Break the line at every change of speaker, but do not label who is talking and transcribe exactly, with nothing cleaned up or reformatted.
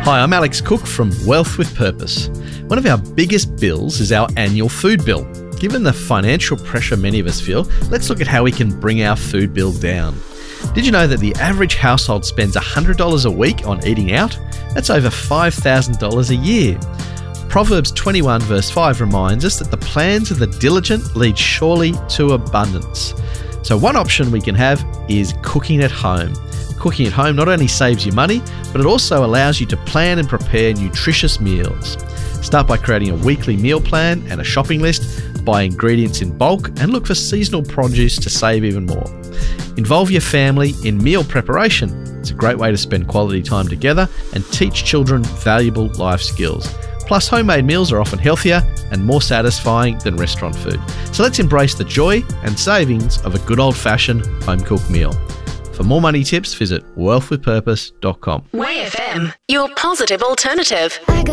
Hi, I'm Alex Cook from Wealth with Purpose. One of our biggest bills is our annual food bill. Given the financial pressure many of us feel, let's look at how we can bring our food bill down. Did you know that the average household spends one hundred dollars a week on eating out? That's over five thousand dollars a year. Proverbs twenty-one verse five reminds us that the plans of the diligent lead surely to abundance. So one option we can have is cooking at home. Cooking at home not only saves you money, but it also allows you to plan and prepare nutritious meals. Start by creating a weekly meal plan and a shopping list, buy ingredients in bulk, and look for seasonal produce to save even more. Involve your family in meal preparation. It's a great way to spend quality time together and teach children valuable life skills. Plus, homemade meals are often healthier and more satisfying than restaurant food. So let's embrace the joy and savings of a good old-fashioned home-cooked meal. For more money tips, visit wealth with purpose dot com.
Way F M, your positive alternative.